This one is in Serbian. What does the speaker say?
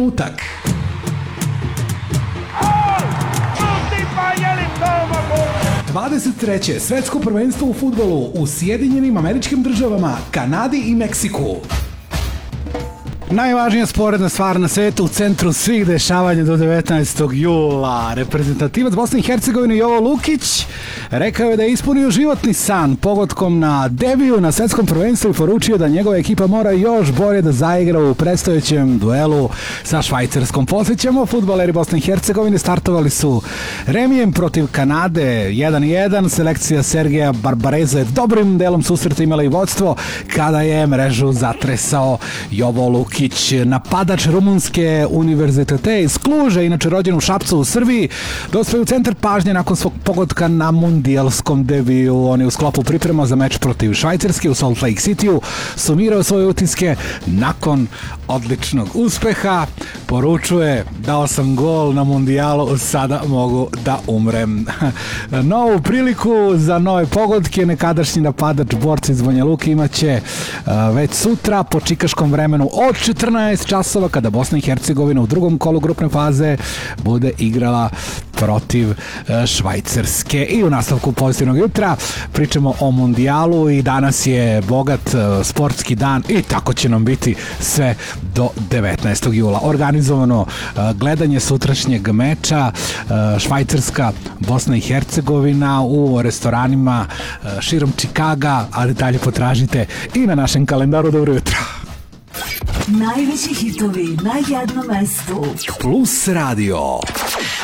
trenutak. Oh, 23. svetsko prvenstvo u fudbalu u Sjedinjenim Američkim Državama, Kanadi i Meksiku. Najvažnija sporedna stvar na svetu u centru svih dešavanja do 19. jula. Reprezentativac Bosne i Hercegovine Jovo Lukić rekao je da je ispunio životni san pogodkom na debiju na svetskom prvenstvu i poručio da njegova ekipa mora još bolje da zaigra u predstojećem duelu sa Švajcarskom. Posjećamo, fudbaleri Bosne i Hercegovine startovali su remijem protiv Kanade 1-1. Selekcija Sergeja Barbareza je dobrim delom susreta imala i vodstvo kada je mrežu zatresao Jovo Lukić. Napadač rumunske univerzitete iz Kluža, inače rođen u Šapcu u Srbiji, dospeo u centar pažnje nakon svog pogotka na mundijalskom debiju. On je u sklopu priprema za meč protiv Švajcarske u Salt Lake Cityu sumirao svoje utiske nakon odličnog uspeha. Poručuje: dao sam gol na mundijalu, sada mogu da umrem. Novu priliku za nove pogodke nekadašnji napadač borci iz Banja Luke imaće već sutra po čikaškom vremenu od 14 časova kada Bosna i Hercegovina u drugom kolu grupne faze bude igrala protiv Švajcarske. I u nastavku pozitivnog jutra pričamo o mundijalu i danas je bogat sportski dan i tako će nam biti sve do 19. jula. Organizovano gledanje sutrašnjeg meča Švajcarska, Bosna i Hercegovina u restoranima širom Čikaga, a detalje potražite i na našem kalendaru. Dobro jutro. Najveći hitovi na jednom mestu. Plus Radio.